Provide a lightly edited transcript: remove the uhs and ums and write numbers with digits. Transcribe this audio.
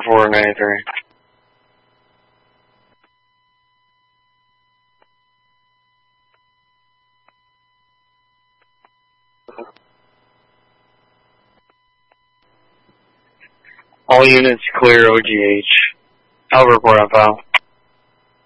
493. All units clear OGH. I'll report on file.